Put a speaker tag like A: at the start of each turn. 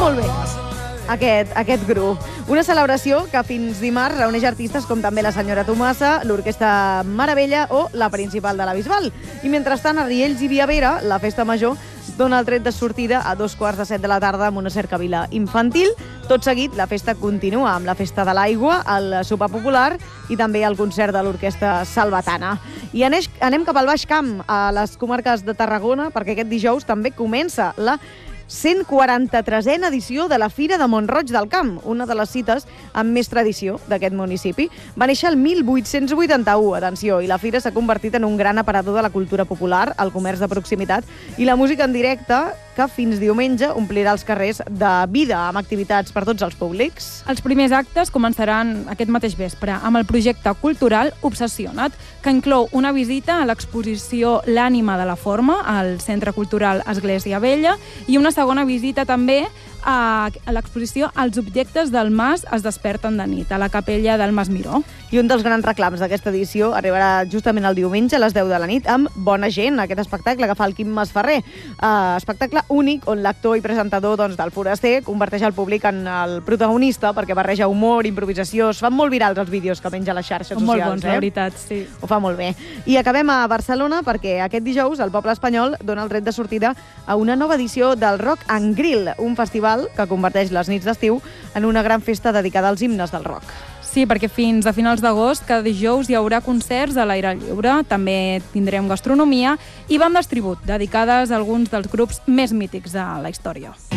A: molt bé aquest grup. Una celebració que fins dimarts reuneix artistes com també la senyora Tomasa, l'Orquestra Meravella o la Principal de la Bisbal. I mentrestant, a Riells i Viavera, la festa major dona el tret de sortida a 7:15 de la tarda amb una cercavila infantil. Tot seguit, la festa continua amb la Festa de l'Aigua, el sopar popular i també el concert de l'Orquestra Salvatana. I anem cap al Baix Camp, a les comarques de Tarragona, perquè aquest dijous també comença la 143a edició de la Fira de Mont-roig del Camp, una de les cites amb més tradició d'aquest municipi. Va néixer el 1881, atenció, i la fira s'ha convertit en un gran aparador de la cultura popular, el comerç de proximitat i la música en directe, que fins diumenge omplirà els carrers de vida amb activitats per tots els públics.
B: Els primers actes començaran aquest mateix vespre amb el projecte cultural Obsessionat, que inclou una visita a l'exposició L'ànima de la forma al Centre Cultural Església Vella i una segona visita també a l'exposició Els objectes del Mas es desperten de nit, a la capella del Mas Miró.
A: I un dels grans reclams d'aquesta edició arribarà justament el diumenge a les 10 de la nit amb Bona gent, aquest espectacle que fa el Quim Masferrer. Espectacle únic on l'actor i presentador del Foraster converteix el públic en el protagonista perquè barreja humor, improvisació. Es fan molt virals els vídeos que penja a les xarxes socials.
B: Molt bons, la veritat, sí.
A: Ho fa molt bé. I acabem a Barcelona perquè aquest dijous el poble espanyol dona el tret de sortida a una nova edició del Rock and Grill, un festival que converteix les nits d'estiu en una gran festa dedicada als himnes del rock.
B: Sí, perquè fins a finals d'agost cada dijous hi haurà concerts a l'aire lliure, també tindrem gastronomia i bandes tribut dedicades a alguns dels grups més mítics de la història.